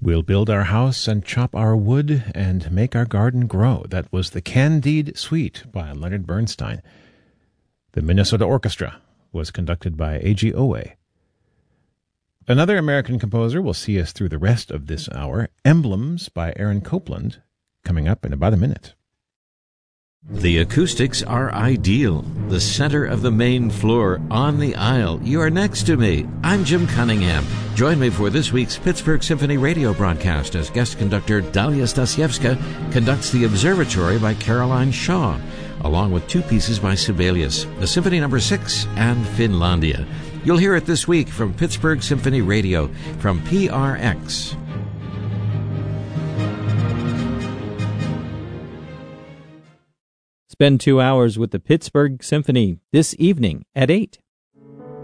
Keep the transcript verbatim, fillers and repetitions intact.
We'll build our house and chop our wood and make our garden grow. That was the Candide Suite by Leonard Bernstein. The Minnesota Orchestra was conducted by A G Owe. Another American composer will see us through the rest of this hour, Emblems by Aaron Copland, coming up in about a minute. The acoustics are ideal. The center of the main floor, on the aisle. You are next to me. I'm Jim Cunningham. Join me for this week's Pittsburgh Symphony radio broadcast as guest conductor Dalia Stasiewska conducts The Observatory by Caroline Shaw, along with two pieces by Sibelius, the Symphony Number six and Finlandia. You'll hear it this week from Pittsburgh Symphony Radio from P R X. Spend two hours with the Pittsburgh Symphony this evening at eight.